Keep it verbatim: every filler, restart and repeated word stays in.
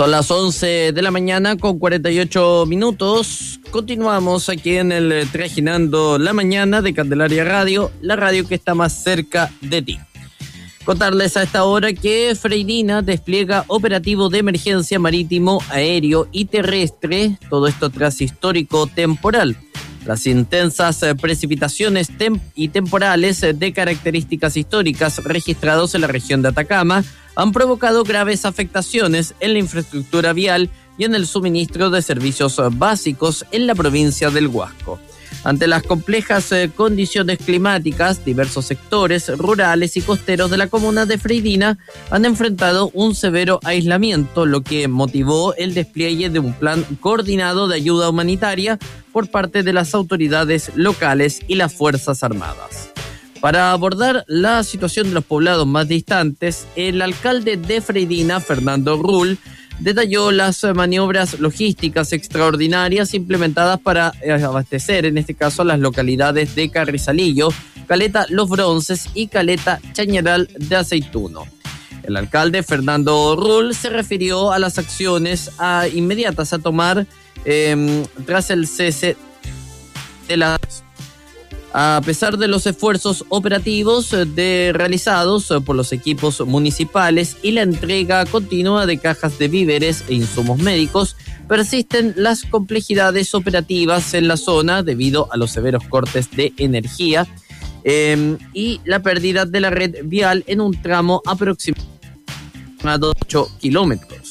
Son las once de la mañana con cuarenta y ocho minutos. Continuamos aquí en el Trajinando la Mañana de Candelaria Radio, la radio que está más cerca de ti. Contarles a esta hora que Freirina despliega operativo de emergencia marítimo, aéreo y terrestre, todo esto tras histórico temporal. Las intensas precipitaciones tem- y temporales de características históricas registrados en la región de Atacama han provocado graves afectaciones en la infraestructura vial y en el suministro de servicios básicos en la provincia del Huasco. Ante las complejas eh, condiciones climáticas, diversos sectores rurales y costeros de la comuna de Freirina han enfrentado un severo aislamiento, lo que motivó el despliegue de un plan coordinado de ayuda humanitaria por parte de las autoridades locales y las Fuerzas Armadas. Para abordar la situación de los poblados más distantes, el alcalde de Freirina, Fernando Rull, detalló las maniobras logísticas extraordinarias implementadas para abastecer, en este caso, a las localidades de Carrizalillo, Caleta Los Bronces y Caleta Chañaral de Aceituno. El alcalde Fernando Rull se refirió a las acciones a, inmediatas a tomar eh, tras el cese de las... A pesar de los esfuerzos operativos de, realizados por los equipos municipales y la entrega continua de cajas de víveres e insumos médicos, persisten las complejidades operativas en la zona debido a los severos cortes de energía eh, y la pérdida de la red vial en un tramo aproximado de ocho kilómetros.